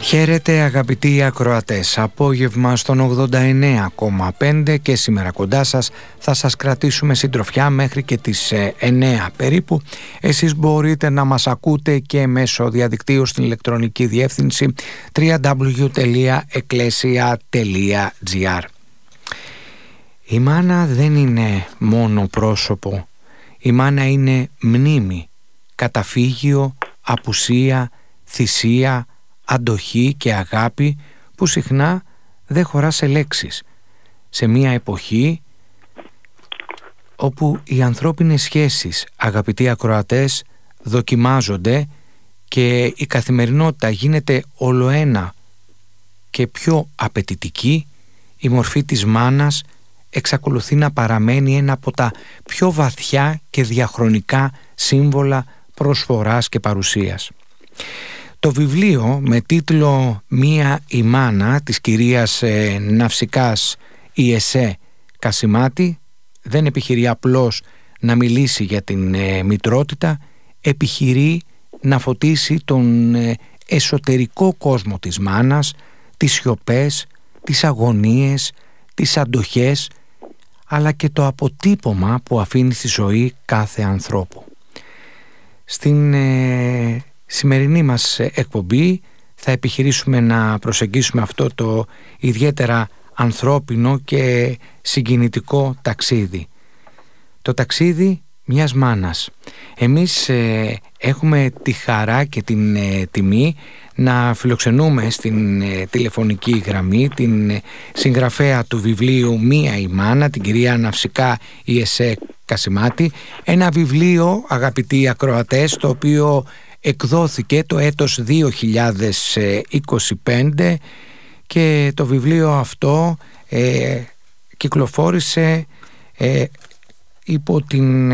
Χαίρετε αγαπητοί ακροατές, απόγευμα στον 89,5 και σήμερα κοντά σας θα σας κρατήσουμε συντροφιά μέχρι και τις 9 περίπου. Εσείς μπορείτε να μας ακούτε και μέσω διαδικτύου στην ηλεκτρονική διεύθυνση www.ecclesia.gr. Η μάνα δεν είναι μόνο πρόσωπο, η μάνα είναι μνήμη, καταφύγιο, απουσία, θυσία, αντοχή και αγάπη που συχνά δεν χωρά σε λέξεις. Σε μια εποχή όπου οι ανθρώπινες σχέσεις, αγαπητοί ακροατές, δοκιμάζονται και η καθημερινότητα γίνεται ολοένα και πιο απαιτητική, η μορφή της μάνας εξακολουθεί να παραμένει ένα από τα πιο βαθιά και διαχρονικά σύμβολα προσφοράς και παρουσίας. Το βιβλίο με τίτλο «Μία η μάνα» της κυρίας Ναυσικάς Ιεσέ Κασιμάτη δεν επιχειρεί απλώς να μιλήσει για την μητρότητα, επιχειρεί να φωτίσει τον εσωτερικό κόσμο της μάνας, τις σιωπές, τις αγωνίες, τις αντοχές, αλλά και το αποτύπωμα που αφήνει στη ζωή κάθε ανθρώπου. Στην σημερινή μας εκπομπή θα επιχειρήσουμε να προσεγγίσουμε αυτό το ιδιαίτερα ανθρώπινο και συγκινητικό ταξίδι. Το ταξίδι μιας μάνας. Εμείς έχουμε τη χαρά και την τιμή να φιλοξενούμε στην τηλεφωνική γραμμή την συγγραφέα του βιβλίου «Μία η μάνα», την κυρία Ναυσικά Ιεσέ Κασιμάτη. Ένα βιβλίο, αγαπητοί ακροατές, το οποίο εκδόθηκε το έτος 2025 και το βιβλίο αυτό κυκλοφόρησε υπό την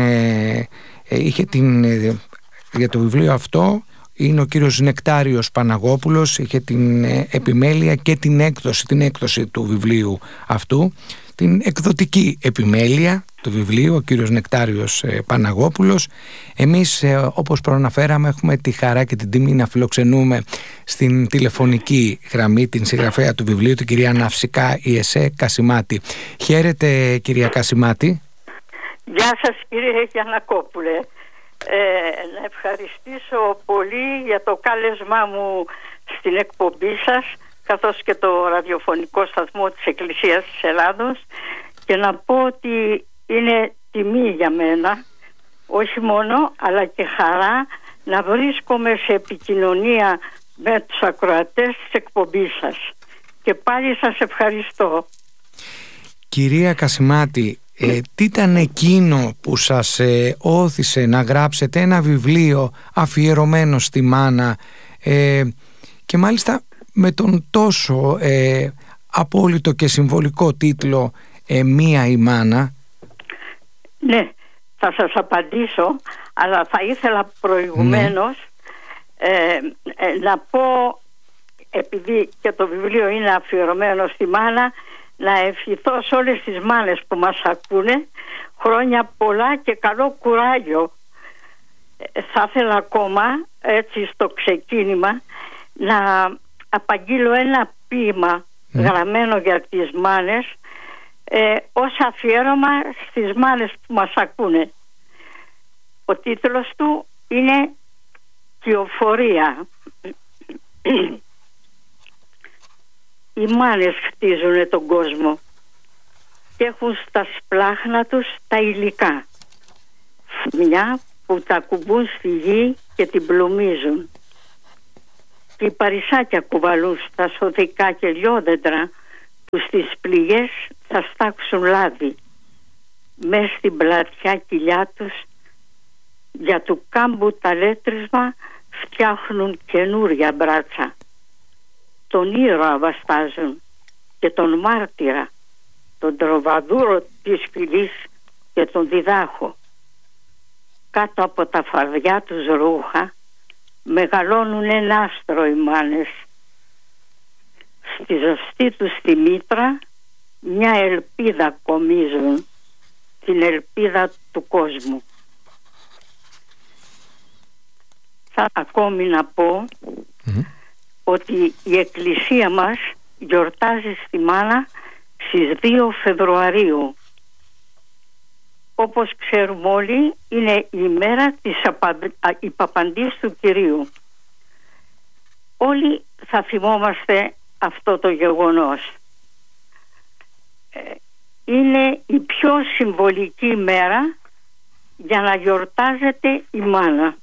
για το βιβλίο αυτό είναι ο κύριος Νεκτάριος Παναγόπουλος, είχε την επιμέλεια και την έκδοση του βιβλίου αυτού, την εκδοτική επιμέλεια του βιβλίου, ο κύριος Νεκτάριος Παναγόπουλος. Εμείς, όπως προαναφέραμε, έχουμε τη χαρά και την τιμή να φιλοξενούμε στην τηλεφωνική γραμμή την συγγραφέα του βιβλίου, την κυρία Ναυσικά Ιεσέ Κασιμάτη. Χαίρετε, κυρία Κασιμάτη. Γεια σας, κύριε Γιαννακόπουλε. Να ευχαριστήσω πολύ για το κάλεσμά μου στην εκπομπή σας, καθώς και το ραδιοφωνικό σταθμό της Εκκλησίας της Ελλάδος, και να πω ότι είναι τιμή για μένα, όχι μόνο, αλλά και χαρά να βρίσκομαι σε επικοινωνία με τους ακροατές της εκπομπής σας. Και πάλι σας ευχαριστώ. Κυρία Κασιμάτη, τι ήταν εκείνο που σας όθησε να γράψετε ένα βιβλίο αφιερωμένο στη μάνα και μάλιστα με τον τόσο απόλυτο και συμβολικό τίτλο «Μία η μάνα»? Ναι, θα σας απαντήσω, αλλά θα ήθελα προηγουμένως να πω, επειδή και το βιβλίο είναι αφιερωμένο στη μάνα, να ευχηθώ σε όλες τις μάνες που μας ακούνε χρόνια πολλά και καλό κουράγιο. Θα ήθελα ακόμα, έτσι στο ξεκίνημα, να απαγγείλω ένα ποίημα γραμμένο για τις μάνες, ως αφιέρωμα στις μάνες που μας ακούνε. Ο τίτλος του είναι «Κυοφορία». Οι μάνες χτίζουνε τον κόσμο και έχουν στα σπλάχνα τους τα υλικά, μια που τα κουμπούν στη γη και την πλουμίζουν. Και οι παρισάκια κουβαλούν στα σωδικά και λιόδεντρα που στις πληγές θα στάξουν λάδι. Μες στην πλατιά κοιλιά τους για του κάμπου τα λέτρισμα φτιάχνουν καινούρια μπράτσα. Τον ήρωα βαστάζουν και τον μάρτυρα, τον τροβαδούρο της φυλής και τον διδάχο. Κάτω από τα φαρδιά τους ρούχα μεγαλώνουν ένα άστρο οι μάνες. Στη ζωστή τους τη μήτρα μια ελπίδα κομίζουν, την ελπίδα του κόσμου. Θα ακόμη να πω ότι η εκκλησία μας γιορτάζει στη μάνα στις 2 Φεβρουαρίου. Όπως ξέρουμε όλοι, είναι η ημέρα της υπαπαντής του Κυρίου. Όλοι θα θυμόμαστε αυτό το γεγονός. Είναι η πιο συμβολική μέρα για να γιορτάζεται η μάνα.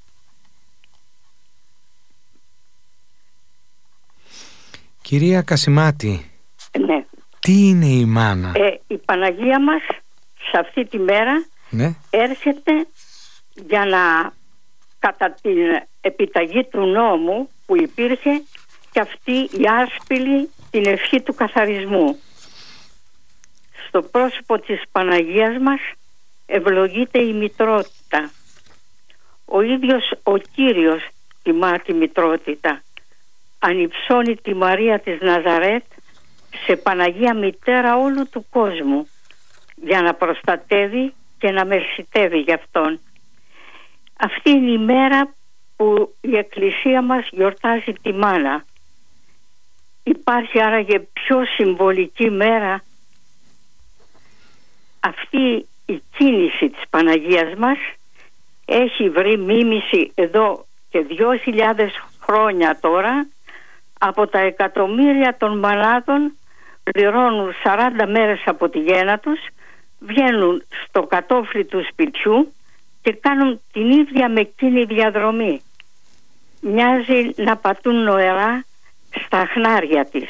Κυρία Κασιμάτη, ναι. Τι είναι η μάνα? Η Παναγία μας σε αυτή τη μέρα, ναι, έρχεται για να, κατά την επιταγή του νόμου που υπήρχε, και αυτή η άσπηλη την ευχή του καθαρισμού. Στο πρόσωπο της Παναγίας μας ευλογείται η μητρότητα. Ο ίδιος ο Κύριος τιμά τη μητρότητα. Ανυψώνει τη Μαρία της Ναζαρέτ σε Παναγία μητέρα όλου του κόσμου, για να προστατεύει και να μερσιτεύει γι' αυτόν. Αυτή είναι η μέρα που η Εκκλησία μας γιορτάζει τη μάνα. Υπάρχει άραγε πιο συμβολική μέρα? Αυτή η κίνηση της Παναγίας μας έχει βρει μίμηση εδώ και 2.000 χρόνια τώρα, από τα εκατομμύρια των μανάδων. Πληρώνουν 40 μέρες από τη γέννα τους, βγαίνουν στο κατόφλι του σπιτιού και κάνουν την ίδια με εκείνη διαδρομή. Μοιάζει να πατούν νοερά στα χνάρια της.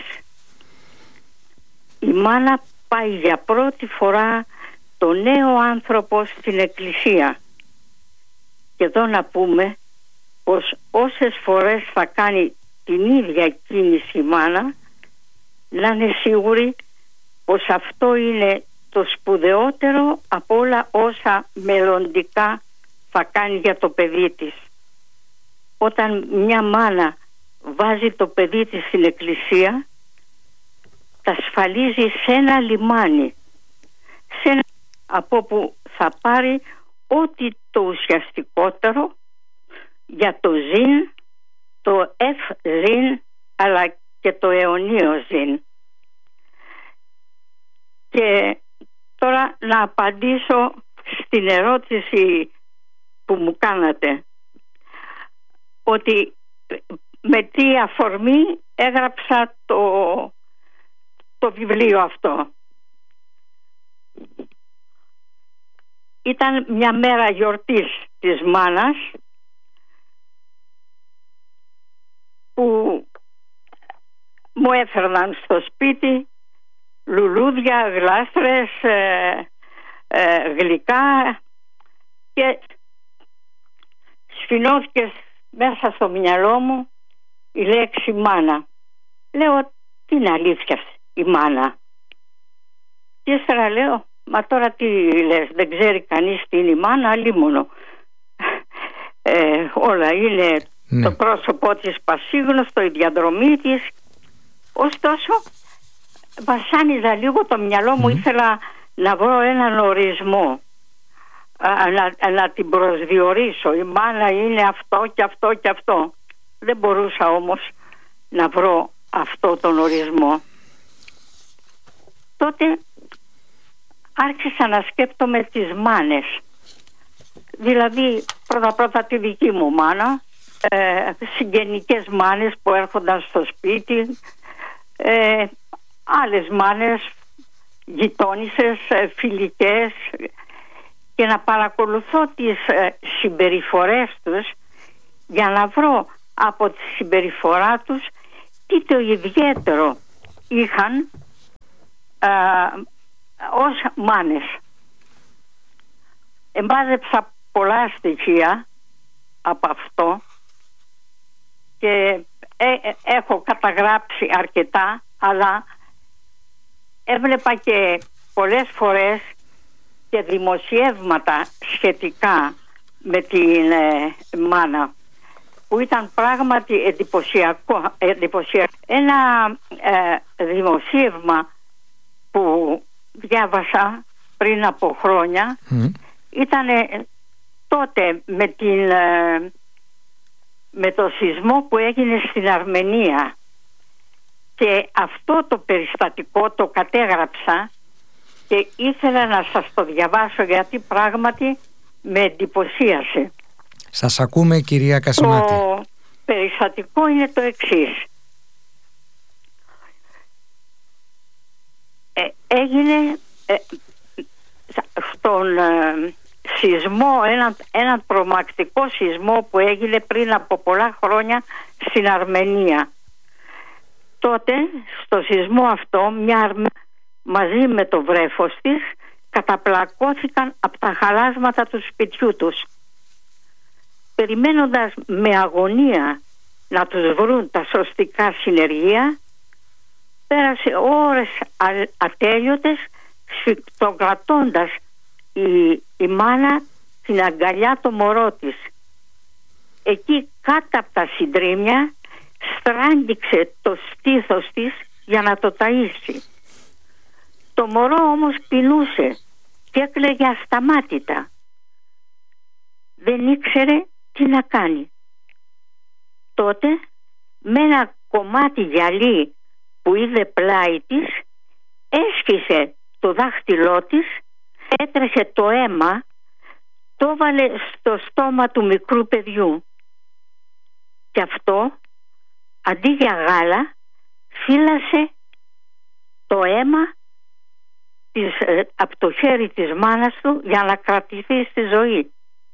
Η μάνα πάει για πρώτη φορά το νέο άνθρωπο στην Εκκλησία. Και εδώ να πούμε πως όσες φορές θα κάνει την ίδια κίνηση η μάνα, να είναι σίγουροι πως αυτό είναι το σπουδαιότερο από όλα όσα μελλοντικά θα κάνει για το παιδί της. Όταν μια μάνα βάζει το παιδί της στην εκκλησία, τα ασφαλίζει σε ένα λιμάνι, από που θα πάρει ό,τι το ουσιαστικότερο για το ζήν, το ευζήν, αλλά και το αιωνίο ζήν. Και τώρα να απαντήσω στην ερώτηση που μου κάνατε, ότι με τι αφορμή έγραψα το βιβλίο αυτό. Ήταν μια μέρα γιορτής της μάνας που μου έφερναν στο σπίτι λουλούδια, γλάστρες, γλυκά, και σφινώθηκε μέσα στο μυαλό μου η λέξη μάνα. Λέω, τι είναι αλήθεια η μάνα? Και ύστερα λέω, μα τώρα τι λες, δεν ξέρει κανείς τι είναι η μάνα? Αλίμονο. Όλα είναι, ναι, το πρόσωπό της πασίγνωστο, η διαδρομή της. Ωστόσο βασάνιζα λίγο το μυαλό μου, ήθελα να βρω έναν ορισμό, να την προσδιορίσω. Η μάνα είναι αυτό και αυτό και αυτό. Δεν μπορούσα όμως να βρω αυτό τον ορισμό. Τότε άρχισα να σκέπτομαι τις μάνες. Δηλαδή πρώτα τη δική μου μάνα, συγγενικές μάνες που έρχονταν στο σπίτι, άλλες μάνες γειτόνισσες, φιλικές, και να παρακολουθώ τις συμπεριφορές τους για να βρω από τη συμπεριφορά τους τι το ιδιαίτερο είχαν ως μάνες. Εμπάζεψα πολλά στοιχεία από αυτό και έχω καταγράψει αρκετά, αλλά έβλεπα και πολλές φορές και δημοσιεύματα σχετικά με την μάνα, που ήταν πράγματι εντυπωσιακό. Ένα δημοσίευμα που διάβασα πριν από χρόνια ήταν τότε με το σεισμό που έγινε στην Αρμενία, και αυτό το περιστατικό το κατέγραψα και ήθελα να σας το διαβάσω, γιατί πράγματι με εντυπωσίασε. Σας ακούμε, κυρία Κασιμάτη. Το περιστατικό είναι το εξής. Έγινε στον σεισμό, έναν τρομακτικό σεισμό που έγινε πριν από πολλά χρόνια στην Αρμενία. Τότε στο σεισμό αυτό μια Αρμενία μαζί με το βρέφος της καταπλακώθηκαν από τα χαλάσματα του σπιτιού τους. Περιμένοντας με αγωνία να τους βρουν τα σωστικά συνεργεία, πέρασε ώρες ατέλειωτες σφιχτοκρατώντας η μάνα την αγκαλιά το μωρό της. Εκεί κάτω από τα συντρίμια στράγγιξε το στήθος της για να το ταΐσει. Το μωρό όμως πεινούσε και έκλαιγε ασταμάτητα. Δεν ήξερε τι να κάνει. Τότε με ένα κομμάτι γυαλί που είδε πλάι της, έσκησε το δάχτυλό της, έτρεχε το αίμα, το έβαλε στο στόμα του μικρού παιδιού. Και αυτό, αντί για γάλα, φύλασε το αίμα από το χέρι της μάνας του για να κρατηθεί στη ζωή.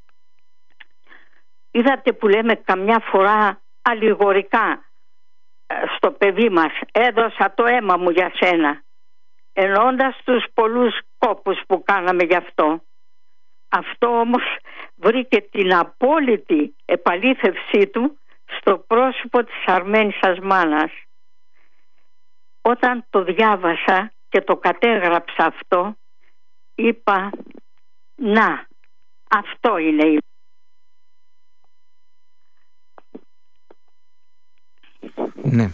Είδατε που λέμε καμιά φορά αλληγορικά στο παιδί μας, έδωσα το αίμα μου για σένα, εννοώντας τους πολλούς κόπους που κάναμε γι' αυτό. Αυτό όμως βρήκε την απόλυτη επαλήθευσή του στο πρόσωπο της Αρμένισσας μάνας. Όταν το διάβασα και το κατέγραψα αυτό, είπα, να, αυτό είναι η... Ναι.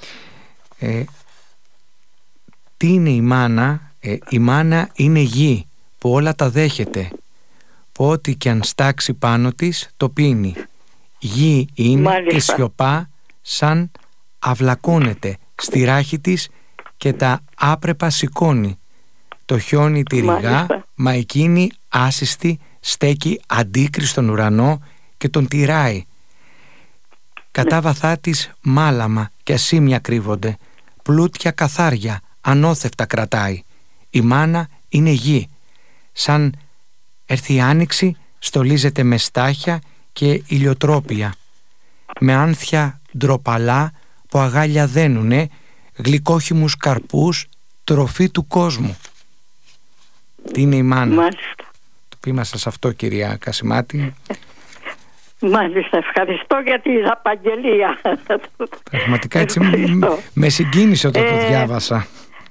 Τι είναι η μάνα? Η μάνα είναι γη που όλα τα δέχεται, που ό,τι και αν στάξει πάνω της το πίνει. Γη είναι. Μάλιστα. Και σιωπά σαν αυλακώνεται στη ράχη της και τα άπρεπα σηκώνει. Το χιόνι τη ρηγά. Μάλιστα. Μα εκείνη άσυστη στέκει αντίκρι στον ουρανό και τον τυράει. Κατά βαθά της μάλαμα και ασήμια κρύβονται, πλούτια καθάρια ανώθευτα κρατάει. Η μάνα είναι γη. Σαν έρθει η άνοιξη, στολίζεται με στάχια και ηλιοτρόπια, με άνθια ντροπαλά που αγάλια δένουνε, γλυκόχυμους καρπούς, τροφή του κόσμου. Τι είναι η μάνα? Μάλιστα. Το πείμα σας αυτό, κυρία Κασιμάτη. Μάλιστα, ευχαριστώ για την απαγγελία. Πραγματικά έτσι με συγκίνησε όταν το διάβασα.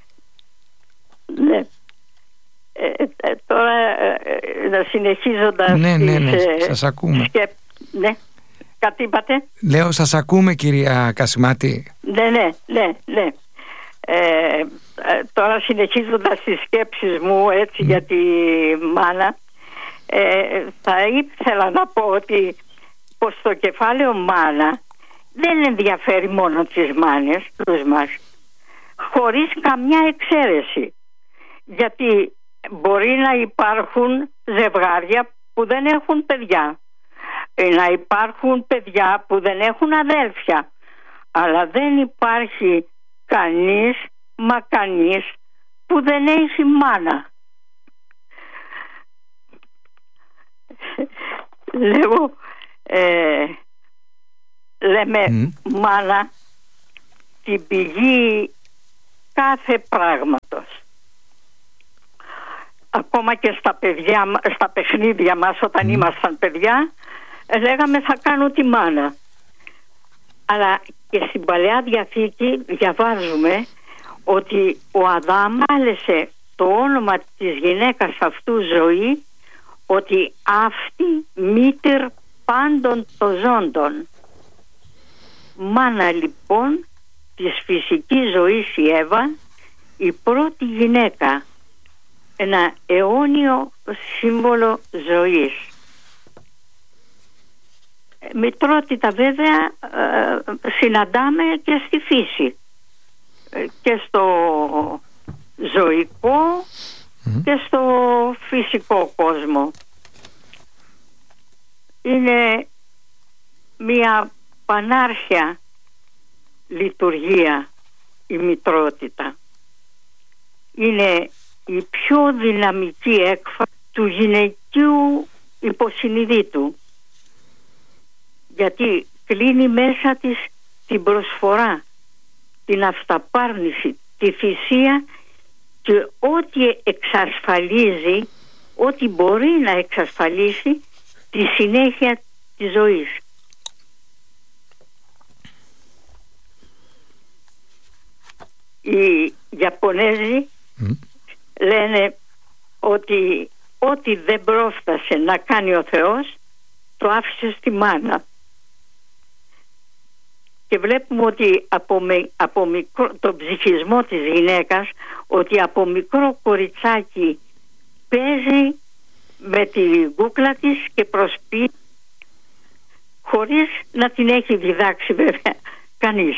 Ναι. Τώρα συνεχίζοντας. Ναι, σας ακούμε. Ναι, κάτι είπατε? Λέω, σας ακούμε, κυρία Κασιμάτη. Ναι. Τώρα συνεχίζοντας τις σκέψεις μου έτσι για τη μάνα, θα ήθελα να πω ότι πως το κεφάλαιο μάνα δεν ενδιαφέρει μόνο τις μάνες τους μας, χωρίς καμιά εξαίρεση, γιατί μπορεί να υπάρχουν ζευγάρια που δεν έχουν παιδιά, να υπάρχουν παιδιά που δεν έχουν αδέλφια, αλλά δεν υπάρχει κανείς που δεν έχει μάνα. Λέμε μάνα την πηγή κάθε πράγματος. Ακόμα και στα παιχνίδια μας όταν ήμασταν παιδιά, λέγαμε θα κάνω τη μάνα. Αλλά και στην Παλαιά Διαθήκη διαβάζουμε ότι ο Αδάμ άλεσε το όνομα της γυναίκας αυτού ζωή, ότι αυτή μήτηρ πάντων των ζώντων. Μάνα λοιπόν της φυσικής ζωής η Εύα, η πρώτη γυναίκα, ένα αιώνιο σύμβολο ζωής. Μητρότητα βέβαια συναντάμε και στη φύση, και στο ζωικό και στο φυσικό κόσμο. Είναι μια πανάρχια λειτουργία η μητρότητα. Είναι η πιο δυναμική έκφραση του γυναικείου υποσυνειδήτου, γιατί κλείνει μέσα της την προσφορά, την αυταπάρνηση, τη θυσία και ό,τι εξασφαλίζει, ό,τι μπορεί να εξασφαλίσει τη συνέχεια της ζωής. Οι Ιαπωνέζοι λένε ότι ό,τι δεν πρόφτασε να κάνει ο Θεός το άφησε στη μάνα. Και βλέπουμε ότι από μικρό, τον ψυχισμό της γυναίκας, ότι από μικρό κοριτσάκι παίζει με τη κούκλα της και προσποιεί, χωρίς να την έχει διδάξει βέβαια κανείς.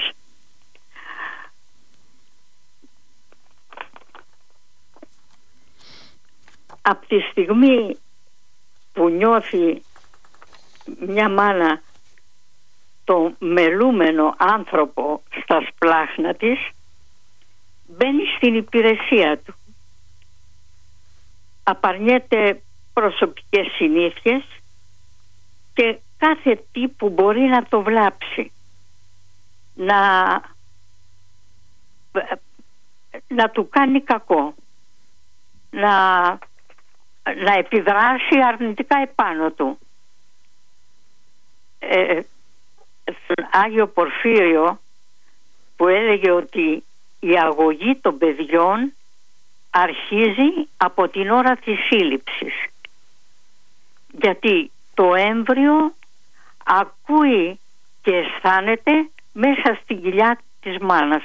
Από τη στιγμή που νιώθει μια μάνα το μελούμενο άνθρωπο στα σπλάχνα της, μπαίνει στην υπηρεσία του. Απαρνιέται προσωπικές συνήθειες και κάθε τι που μπορεί να το βλάψει, να του κάνει κακό, να επιδράσει αρνητικά επάνω του. Στον Άγιο Πορφύριο, που έλεγε ότι η αγωγή των παιδιών αρχίζει από την ώρα της σύλληψης, γιατί το έμβριο ακούει και αισθάνεται μέσα στην κοιλιά της μάνας.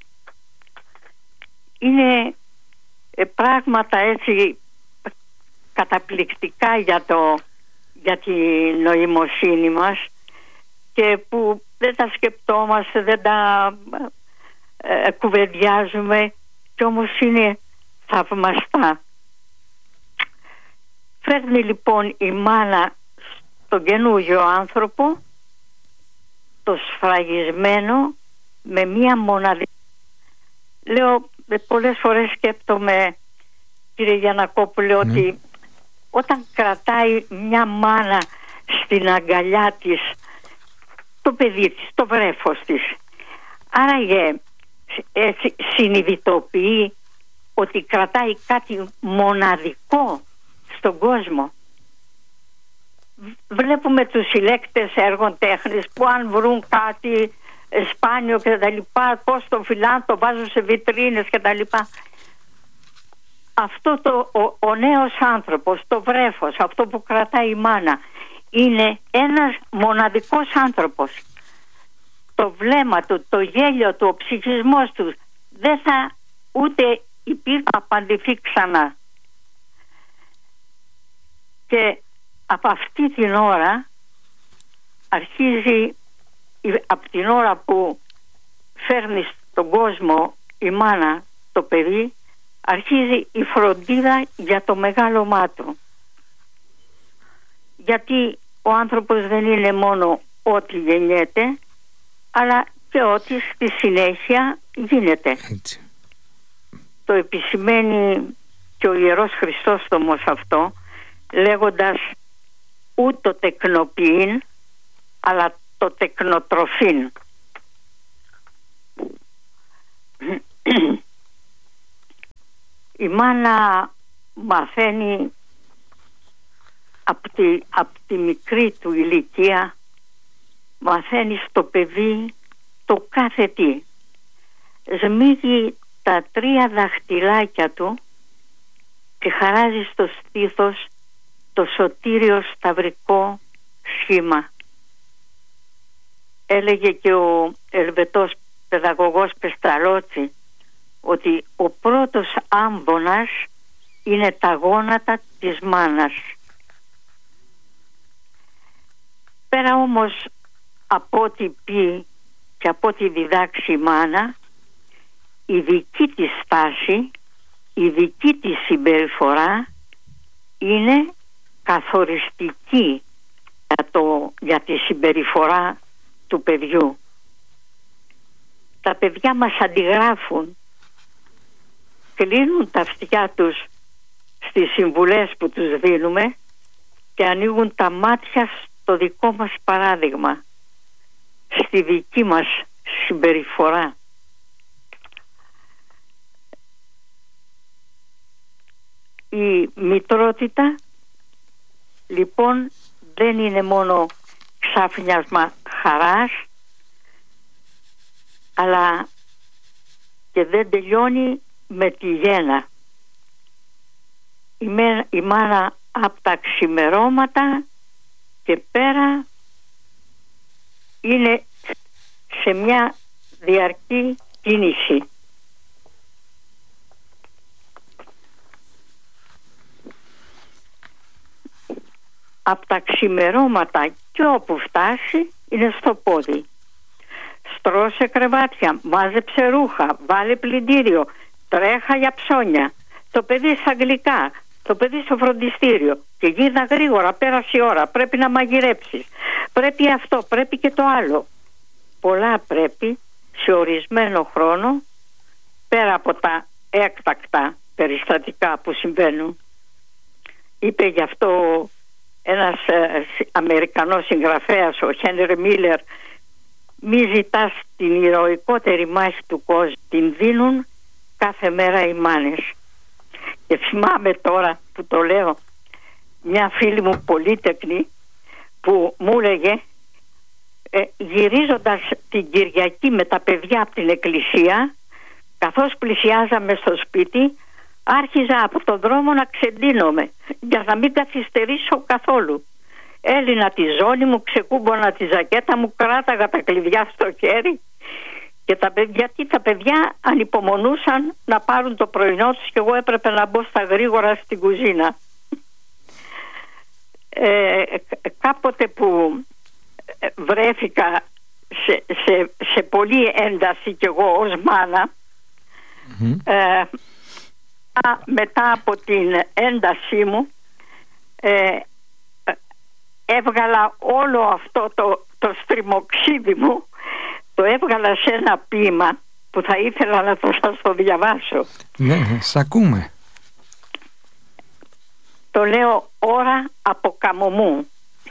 Είναι πράγματα έτσι καταπληκτικά για τη νοημοσύνη μας και που δεν τα σκεπτόμαστε, δεν τα κουβεντιάζουμε, και όμως είναι θαυμαστά. Φέρνει λοιπόν η μάνα στον καινούργιο άνθρωπο το σφραγισμένο με μία μοναδική. Λέω πολλές φορές, σκέπτομαι, κύριε Γιαννακόπουλε, ότι όταν κρατάει μια μάνα στην αγκαλιά της το παιδί της, το βρέφος της, άραγε έτσι συνειδητοποιεί ότι κρατάει κάτι μοναδικό στον κόσμο. Βλέπουμε τους συλλέκτες έργων τέχνης που αν βρουν κάτι σπάνιο και τα λοιπά, πώς το φυλάνε, το βάζουν σε βιτρίνες και τα λοιπά. Αυτό ο νέος άνθρωπος, το βρέφος, αυτό που κρατάει η μάνα, είναι ένας μοναδικός άνθρωπος. Το βλέμμα του, το γέλιο του, ο ψυχισμός του δεν θα ούτε υπήρχε να απαντηθεί ξανά. Και από αυτή την ώρα αρχίζει, από την ώρα που φέρνει στον κόσμο η μάνα το παιδί, αρχίζει η φροντίδα για το μεγάλωμά του. Γιατί ο άνθρωπος δεν είναι μόνο ό,τι γεννιέται, αλλά και ό,τι στη συνέχεια γίνεται. Έτσι. Το επισημαίνει και ο Ιερός Χριστόστομος αυτό, λέγοντας ούτω τεκνοποιήν, αλλά το τεκνοτροφήν. Η μάνα μαθαίνει από τη μικρή του ηλικία, μαθαίνει στο παιδί το κάθε τι. Σμίγει τα 3 δαχτυλάκια του και χαράζει στο στήθος το σωτήριο σταυρικό σχήμα. Έλεγε και ο Ελβετός παιδαγωγός Πεσταλότσι ότι ο πρώτος άμβονας είναι τα γόνατα της μάνας. πέρα όμως από ό,τι πει και από ό,τι διδάξει η μάνα, η δική της στάση, η δική της συμπεριφορά είναι καθοριστική για τη συμπεριφορά του παιδιού. Τα παιδιά μας αντιγράφουν, κλείνουν τα αυτιά τους στις συμβουλές που τους δίνουμε και ανοίγουν τα μάτια στο δικό μας παράδειγμα, στη δική μας συμπεριφορά. Η μητρότητα λοιπόν δεν είναι μόνο ξάφνιασμα χαράς, αλλά και δεν τελειώνει με τη γέννα. Η μάνα από τα ξημερώματα και πέρα είναι σε μια διαρκή κίνηση. Από τα ξημερώματα και όπου φτάσει είναι στο πόδι. Στρώσε κρεβάτια, μάζεψε ρούχα, βάλε πλυντήριο, τρέχα για ψώνια. Το παιδί στα αγγλικά, το παιδί στο φροντιστήριο. Και γύρνα γρήγορα, πέρασε η ώρα, πρέπει να μαγειρέψεις. Πρέπει αυτό, πρέπει και το άλλο. Πολλά πρέπει σε ορισμένο χρόνο, πέρα από τα έκτακτα περιστατικά που συμβαίνουν. Είπε γι' αυτό ένας Αμερικανός συγγραφέας, ο Χένρι Μίλλερ, μη ζητάς την ηρωικότερη μάχη του κόσμου, την δίνουν κάθε μέρα οι μάνες. Και θυμάμαι τώρα που το λέω, μια φίλη μου πολύτεκνη που μου έλεγε, γυρίζοντας την Κυριακή με τα παιδιά από την εκκλησία, καθώς πλησιάζαμε στο σπίτι, άρχιζα από τον δρόμο να ξεντίνομαι για να μην καθυστερήσω καθόλου. Έλυνα τη ζώνη μου, ξεκούμπονα τη ζακέτα μου, κράταγα τα κλειδιά στο χέρι και γιατί τα παιδιά ανυπομονούσαν να πάρουν το πρωινό τους και εγώ έπρεπε να μπω στα γρήγορα στην κουζίνα. Κάποτε που βρέθηκα σε πολλή ένταση κι εγώ ως μάνα, μετά από την έντασή μου έβγαλα όλο αυτό το στριμοξίδι μου, το έβγαλα σε ένα ποίημα που θα ήθελα να σας το διαβάσω. Ναι, σ' ακούμε. Το λέω ώρα από καμωμού.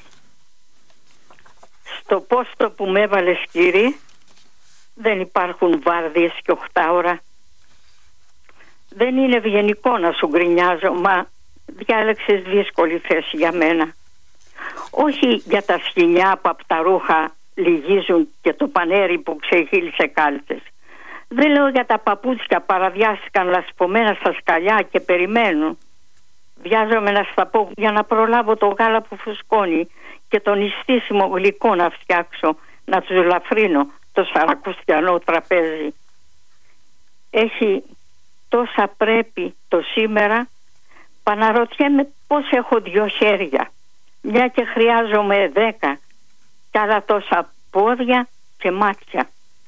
Στο πόστο που με έβαλες, κύριε, δεν υπάρχουν βάρδιες και 8 ώρα. Δεν είναι ευγενικό να σου γκρινιάζω, μα διάλεξες δύσκολη θέση για μένα. Όχι για τα σκοινιά που από τα ρούχα λυγίζουν και το πανέρι που ξεχύλισε κάλτσες. Δεν λέω για τα παπούτσια παραδιάστηκαν λασπωμένα στα σκαλιά και περιμένουν. Βιάζομαι να στα πω για να προλάβω το γάλα που φουσκώνει και το νηστίσιμο γλυκό να φτιάξω, να τους λαφρύνω το σαρακοστιανό τραπέζι. Έχει τόσα πρέπει το σήμερα, παναρωτιέμαι πώς έχω 2 χέρια, μια και χρειάζομαι 10 κι άλλα τόσα πόδια και μάτια.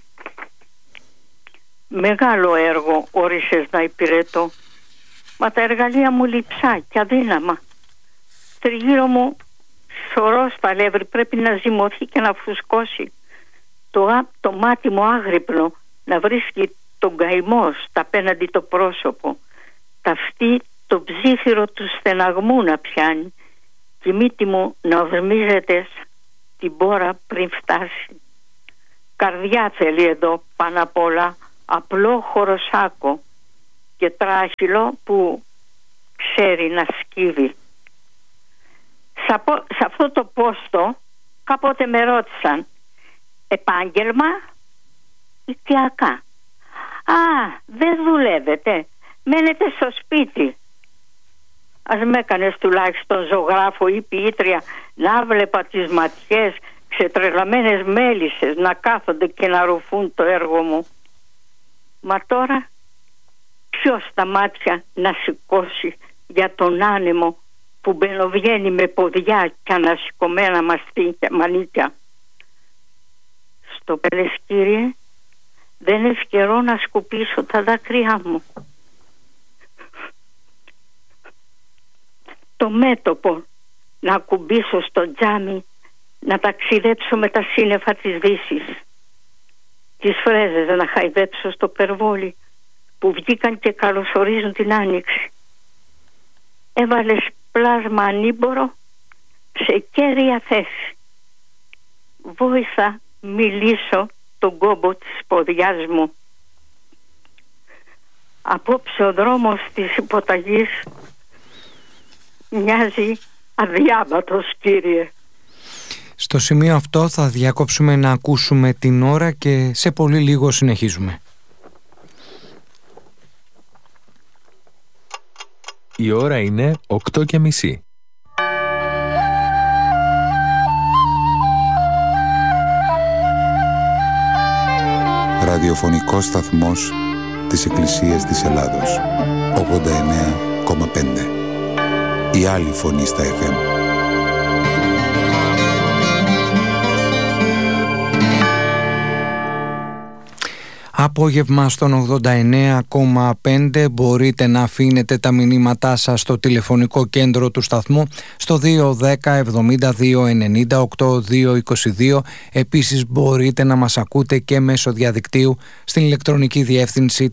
Μεγάλο έργο όρισες να υπηρετώ, μα τα εργαλεία μου λειψά και αδύναμα. Τριγύρω μου σωρό σταλεύρι, πρέπει να ζυμωθεί και να φουσκώσει. Το μάτι μου άγρυπνο να βρίσκει τον καημό στα απέναντι το πρόσωπο. Τα αυτή το ψήφιρο του στεναγμού να πιάνει και η μύτη μου να ορμίζεται την πόρα πριν φτάσει. Καρδιά θέλει εδώ πάνω απ' όλα, απλό χωροσάκο και τράχυλο που ξέρει να σκύβει. Σε αυτό το πόστο κάποτε με ρώτησαν, επάγγελμα οικιακά. Δεν δουλεύετε, μένετε στο σπίτι. Ας με έκανες τουλάχιστον ζωγράφο ή ποιήτρια, να βλέπα τις ματιές ξετρελαμένες μέλισσες να κάθονται και να ρουφούν το έργο μου. Μα τώρα ποιος τα μάτια να σηκώσει για τον άνεμο που μπαινοβγαίνει με ποδιά και ανασηκωμένα μανίκια. Στο πέλες, Κύριε, δεν είναι ευκαιρό να σκουπίσω τα δάκρυά μου. Το μέτωπο να ακουμπήσω στο τζάμι, να ταξιδέψω με τα σύννεφα της Δύσης. Τις φρέζες να χαϊδέψω στο περβόλι που βγήκαν και καλωσορίζουν την άνοιξη. Έβαλες πλάσμα ανήμπορο σε κέρια θέση. Βόηθα μιλήσω τον κόμπο της ποδιάς μου. Απόψε ο δρόμος της υποταγής μοιάζει αδιάβατος, Κύριε. Στο σημείο αυτό θα διακόψουμε να ακούσουμε την ώρα και σε πολύ λίγο συνεχίζουμε. Η ώρα είναι 8:30. Ραδιοφωνικός σταθμός της Εκκλησίας της Ελλάδος. 89,5. Η άλλη φωνή στα FM. Απόγευμα στον 89,5. Μπορείτε να αφήνετε τα μηνύματά σας στο τηλεφωνικό κέντρο του σταθμού στο 210 72 98 222. Επίσης μπορείτε να μας ακούτε και μέσω διαδικτύου στην ηλεκτρονική διεύθυνση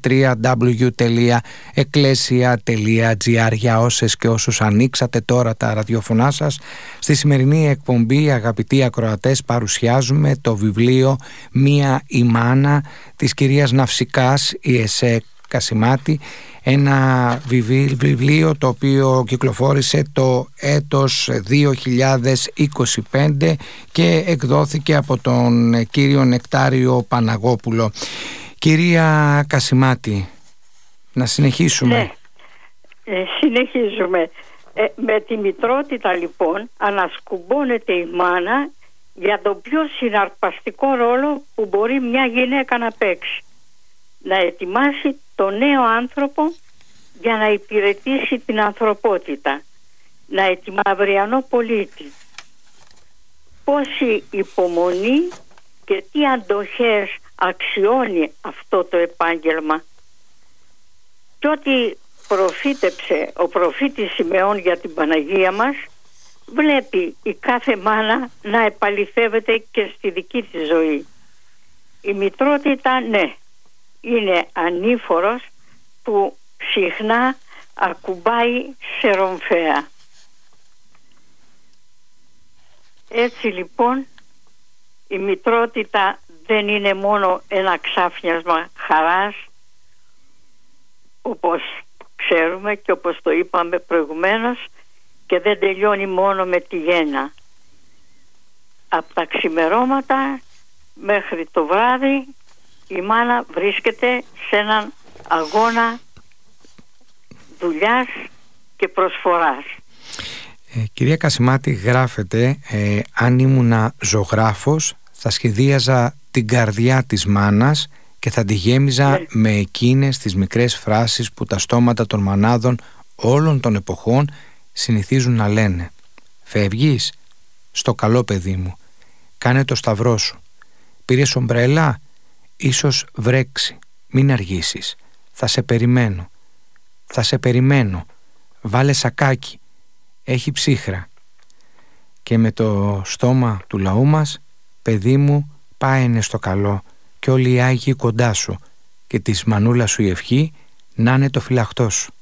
www.ecclesia.gr. Για όσες και όσους ανοίξατε τώρα τα ραδιοφωνά σας, στη σημερινή εκπομπή, αγαπητοί ακροατές, παρουσιάζουμε το βιβλίο «Μία η μάνα» της κυρίας Ναυσικάς, η Εσέ Κασιμάτη, ένα βιβλίο το οποίο κυκλοφόρησε το έτος 2025 και εκδόθηκε από τον κύριο Νεκτάριο Παναγόπουλο. Κυρία Κασιμάτη, να συνεχίσουμε. Ναι, συνεχίζουμε. Με τη μητρότητα λοιπόν ανασκουμπώνεται η μάνα για τον πιο συναρπαστικό ρόλο που μπορεί μια γυναίκα να παίξει. Να ετοιμάσει τον νέο άνθρωπο για να υπηρετήσει την ανθρωπότητα. Να ετοιμάσει αυριανό πολίτη. Πόση υπομονή και τι αντοχές αξιώνει αυτό το επάγγελμα. Και ό,τι προφήτεψε ο προφήτης Σιμεών για την Παναγία μας, βλέπει η κάθε μάνα να επαληθεύεται και στη δική της ζωή. Η μητρότητα, ναι, είναι ανήφορος που συχνά ακουμπάει σε ρομφαία. Έτσι λοιπόν η μητρότητα δεν είναι μόνο ένα ξάφνιασμα χαράς, όπως ξέρουμε και όπως το είπαμε προηγουμένως, και δεν τελειώνει μόνο με τη γέννα. Από τα ξημερώματα μέχρι το βράδυ η μάνα βρίσκεται σε έναν αγώνα δουλειάς και προσφοράς. Κυρία Κασιμάτη, γράφετε αν ήμουνα ζωγράφος θα σχεδίαζα την καρδιά της μάνας και θα τη γέμιζα με εκείνες τις μικρές φράσεις που τα στόματα των μανάδων όλων των εποχών συνηθίζουν να λένε. Φεύγεις? Στο καλό, παιδί μου. Κάνε το σταυρό σου. Πήρες ομπρέλα? Ίσως βρέξει. Μην αργήσεις. Θα σε περιμένω. Θα σε περιμένω. Βάλε σακάκι. Έχει ψύχρα. Και με το στόμα του λαού μας, παιδί μου, πάενε στο καλό και όλοι οι Άγιοι κοντά σου και της μανούλα σου η ευχή να είναι το φυλαχτό σου.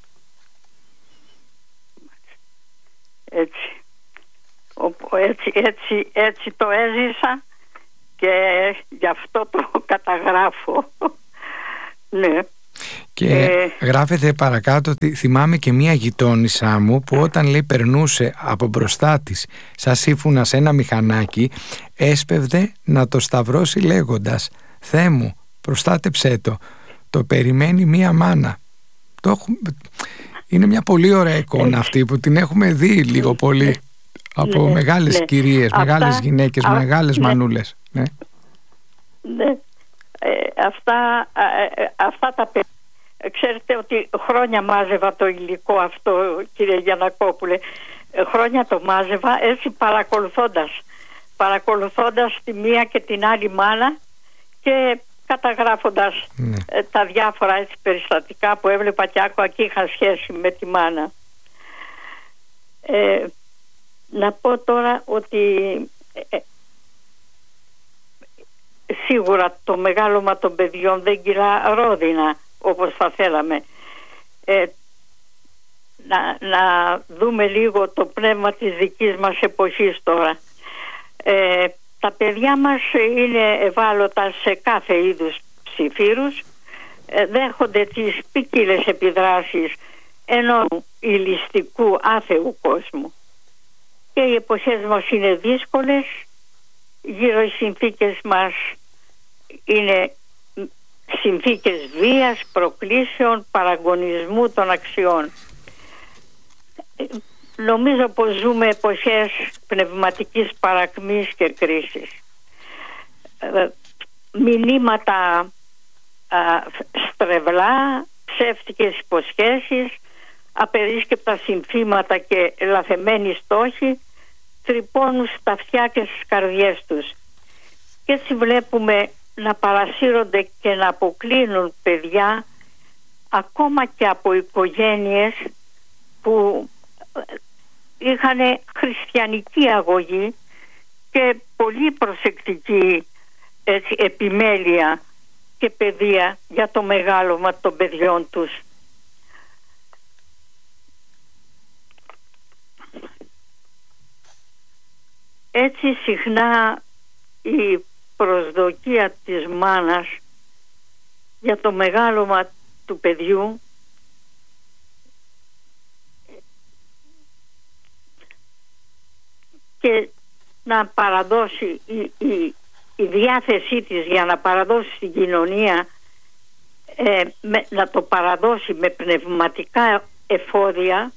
Έτσι το έζησα και γι' αυτό το καταγράφω. Ναι. Και γράφεται παρακάτω ότι θυμάμαι και μία γειτόνισά μου που όταν λέει περνούσε από μπροστά της σαν σύμφωνα σε ένα μηχανάκι, έσπευδε να το σταυρώσει λέγοντας «Θεέ μου, προστάτεψέ το περιμένει μία μάνα». Είναι μια πολύ ωραία εικόνα αυτή που την έχουμε δει λίγο πολύ από μεγάλες κυρίες, μεγάλες γυναίκες, μεγάλες μανούλες. Ναι. Αυτά τα παιδιά. Ξέρετε ότι χρόνια μάζευα το υλικό αυτό, κύριε Γιαννακόπουλε. χρόνια το μάζευα έτσι παρακολουθώντας τη μία και την άλλη μάνα και καταγράφοντας τα διάφορα έτσι περιστατικά που έβλεπα και άκουγα και είχα σχέση με τη μάνα. Να πω τώρα ότι σίγουρα το μεγάλωμα των παιδιών δεν κυλά ρόδινα όπως θα θέλαμε. Να δούμε λίγο το πνεύμα της δικής μας εποχής τώρα. Τα παιδιά μας είναι ευάλωτα σε κάθε είδους ψιθύρους, δέχονται τις ποικίλες επιδράσεις ενός ηλιστικού άθεου κόσμου και οι εποχές μας είναι δύσκολες, γύρω οι συνθήκες μας είναι συνθήκες βίας, προκλήσεων, παραγωνισμού των αξιών. Νομίζω πως ζούμε εποχές πνευματικής παρακμής και κρίσης. Μηνύματα στρεβλά, ψεύτικες υποσχέσεις, απερίσκεπτα συνθήματα και λαθεμένοι στόχοι τρυπώνουν στα αυτιά και στις καρδιές τους. Και έτσι βλέπουμε να παρασύρονται και να αποκλίνουν παιδιά ακόμα και από οικογένειες που είχαν χριστιανική αγωγή και πολύ προσεκτική επιμέλεια και παιδεία για το μεγάλωμα των παιδιών τους. Έτσι συχνά η προσδοκία της μάνας για το μεγάλωμα του παιδιού και να παραδώσει η διάθεσή της για να παραδώσει στην κοινωνία, να το παραδώσει με πνευματικά εφόδια,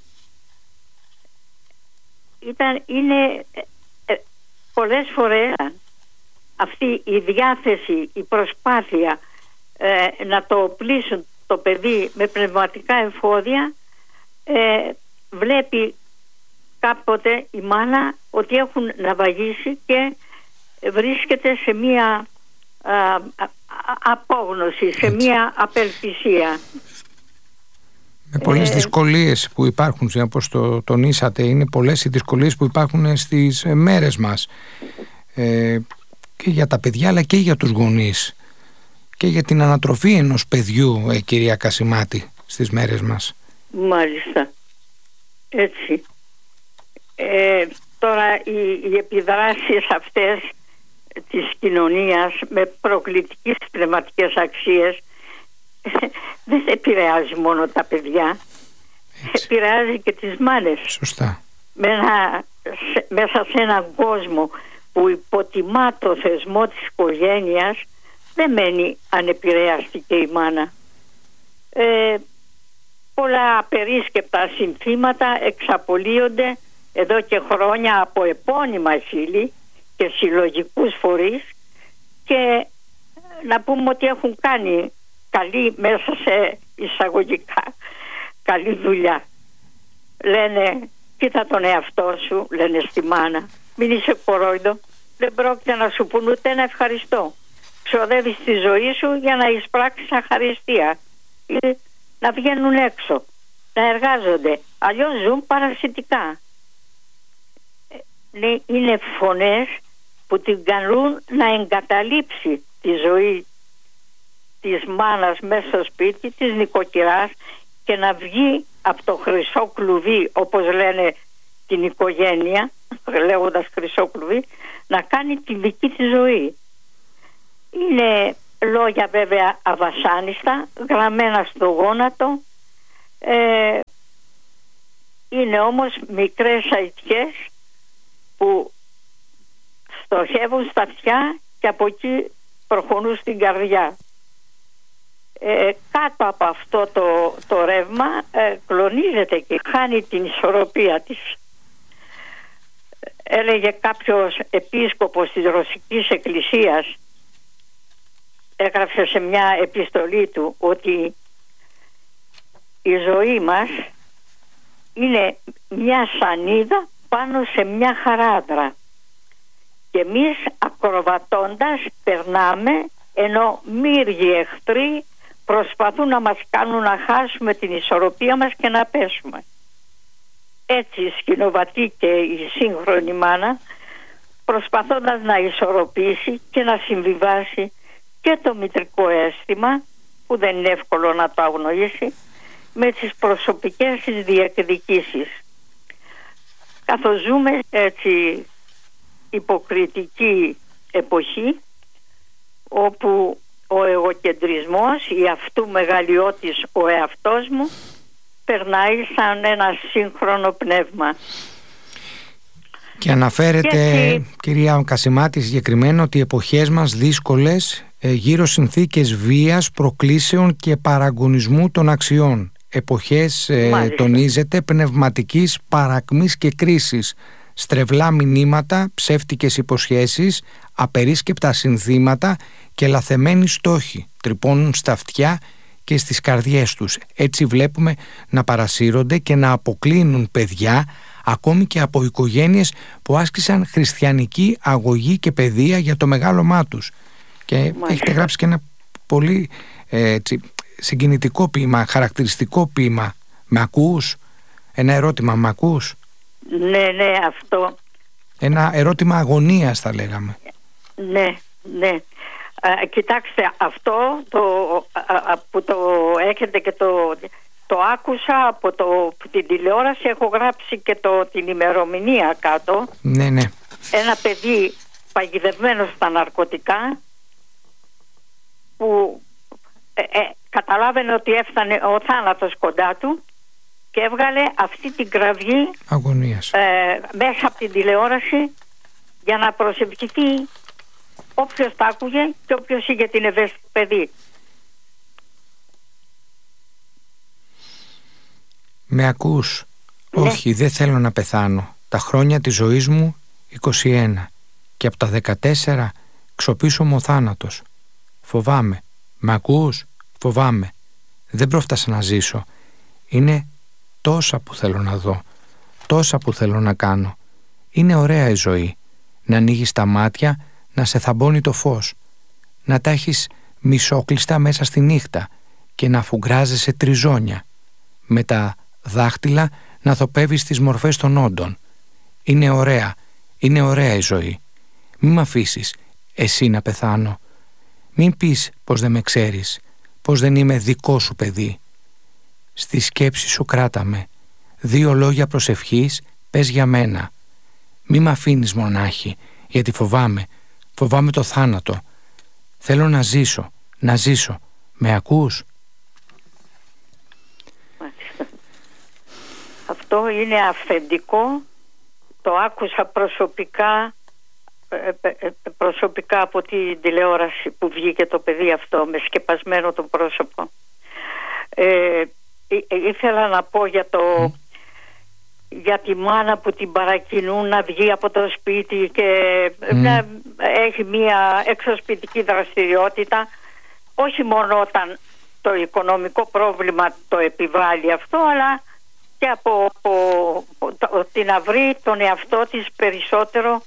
είναι πολλές φορές αυτή η διάθεση, η προσπάθεια να το οπλίσουν το παιδί με πνευματικά εφόδια, βλέπει κάποτε η μάνα ότι έχουν ναυαγίσει και βρίσκεται σε μία απόγνωση, σε μία απελπισία. Με πολλές δυσκολίες που υπάρχουν, όπως το τονίσατε, είναι πολλές οι δυσκολίες που υπάρχουν στις μέρες μας, και για τα παιδιά αλλά και για τους γονείς και για την ανατροφή ενός παιδιού, κυρία Κασιμάτη, στις μέρες μας. Μάλιστα, έτσι. Τώρα οι επιδράσεις αυτές της κοινωνίας με προκλητικές πνευματικές αξίες δεν επηρεάζει μόνο τα παιδιά, επηρεάζει και τις μάνες. Σωστά. Μέσα σε έναν κόσμο που υποτιμά το θεσμό της οικογένειας, δεν μένει ανεπηρέαστη και η μάνα. Πολλά απερίσκεπτα συνθήματα εξαπολύονται εδώ και χρόνια από επώνυμα χείλη και συλλογικούς φορείς, και να πούμε ότι έχουν κάνει καλή, μέσα σε εισαγωγικά, καλή δουλειά. Λένε, κοίτα τον εαυτό σου, λένε στη μάνα, μην είσαι κορόιδο, δεν πρόκειται να σου πουν ούτε ένα ευχαριστώ. Ξοδεύεις τη ζωή σου για να εισπράξεις αχαριστία, να βγαίνουν έξω, να εργάζονται, αλλιώς ζουν παρασιτικά. Είναι φωνές που την καλούν να εγκαταλείψει τη ζωή της μάνας μέσα στο σπίτι, της νοικοκυράς, και να βγει από το χρυσό κλουβί, όπως λένε την οικογένεια, λέγοντας χρυσό κλουβί, να κάνει τη δική της ζωή. Είναι λόγια βέβαια αβασάνιστα, γραμμένα στο γόνατο, είναι όμως μικρές αητιές που στοχεύουν στα αυτιά και από εκεί προχωρούν στην καρδιά. Κάτω από αυτό το ρεύμα κλονίζεται και χάνει την ισορροπία της. Έλεγε κάποιος επίσκοπος της Ρωσικής Εκκλησίας, έγραψε σε μια επιστολή του, ότι η ζωή μας είναι μια σανίδα πάνω σε μια χαράδρα. Και εμείς ακροβατώντας περνάμε, ενώ μύριοι εχθροί προσπαθούν να μας κάνουν να χάσουμε την ισορροπία μας και να πέσουμε. Έτσι σκηνοβατεί και η σύγχρονη μάνα, προσπαθώντας να ισορροπήσει και να συμβιβάσει και το μητρικό αίσθημα, που δεν είναι εύκολο να το αγνοήσει, με τις προσωπικές της διεκδικήσεις. Καθώς ζούμε έτσι υποκριτική εποχή, όπου ο εγωκεντρισμός, η αυτού μεγαλειώτης ο εαυτός μου, περνάει σαν ένα σύγχρονο πνεύμα. Και αναφέρεται, κυρία Κασιμάτη, συγκεκριμένα ότι οι εποχές μας δύσκολες γύρω συνθήκες βίας, προκλήσεων και παραγωνισμού των αξιών. Εποχές, τονίζεται, πνευματικής παρακμής και κρίσης. Στρεβλά μηνύματα, ψεύτικες υποσχέσεις, απερίσκεπτα συνθήματα και λαθεμένοι στόχοι τρυπώνουν στα αυτιά και στις καρδιές τους. Έτσι βλέπουμε να παρασύρονται και να αποκλίνουν παιδιά, ακόμη και από οικογένειες που άσκησαν χριστιανική αγωγή και παιδεία για το μεγάλωμά τους. Και έχετε γράψει και ένα πολύ συγκινητικό ποίημα, χαρακτηριστικό ποίημα. Με ακούς? Ένα ερώτημα, με ακούς? Ναι, αυτό. Ένα ερώτημα αγωνίας, θα λέγαμε. Ναι. Κοιτάξτε, αυτό που το έχετε και το άκουσα από την τηλεόραση, έχω γράψει και την ημερομηνία κάτω. Ναι. Ένα παιδί παγιδευμένο στα ναρκωτικά, που καταλάβαινε ότι έφτανε ο θάνατος κοντά του και έβγαλε αυτή την κραυγή αγωνίας μέσα από την τηλεόραση για να προσευχηθεί όποιος τα άκουγε και όποιος είχε την ευαίσθητη παιδί. Με ακούς? Ναι. Όχι, δεν θέλω να πεθάνω. Τα χρόνια της ζωής μου 21 και από τα 14 ξοπίσω μου ο θάνατος. Φοβάμαι. Με ακούς? Φοβάμαι. Δεν πρόφτασα να ζήσω. Είναι τόσα που θέλω να δω, τόσα που θέλω να κάνω. Είναι ωραία η ζωή. Να ανοίγεις τα μάτια, να σε θαμπώνει το φως, να τα έχεις μισόκλειστα μέσα στη νύχτα και να φουγκράζεσαι τριζόνια, με τα δάχτυλα να θοπεύεις τις μορφές των όντων. Είναι ωραία η ζωή. Μη μ' αφήσεις εσύ να πεθάνω. Μην πεις πως δεν με ξέρεις, πως δεν είμαι δικό σου παιδί. Στη σκέψη σου κράτα με. 2 λόγια προσευχής πες για μένα. Μη μ' αφήνεις μονάχη, γιατί φοβάμαι το θάνατο. Θέλω να ζήσω. Με ακούς? Αυτό είναι αυθεντικό. Το άκουσα προσωπικά από την τηλεόραση που βγήκε το παιδί αυτό με σκεπασμένο το πρόσωπο. Ήθελα να πω για τη μάνα που την παρακινούν να βγει από το σπίτι και να έχει μια εξωσπιτική δραστηριότητα, όχι μόνο όταν το οικονομικό πρόβλημα το επιβάλλει αυτό, αλλά και από την να βρει τον εαυτό της περισσότερο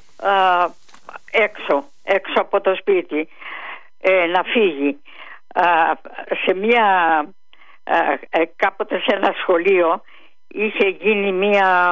έξω από το σπίτι, να φύγει. Κάποτε σε ένα σχολείο είχε γίνει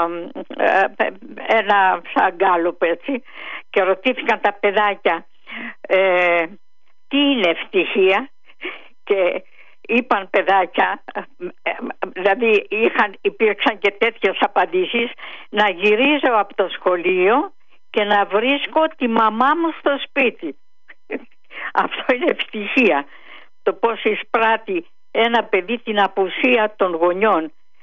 ένα σαν γκάλωπ, έτσι, και ρωτήθηκαν τα παιδάκια τι είναι ευτυχία, και είπαν παιδάκια, δηλαδή υπήρξαν και τέτοιες απαντήσεις, να γυρίζω από το σχολείο και να βρίσκω τη μαμά μου στο σπίτι. Αυτό είναι ευτυχία. Το πώς εισπράττει ένα παιδί την απουσία των γονιών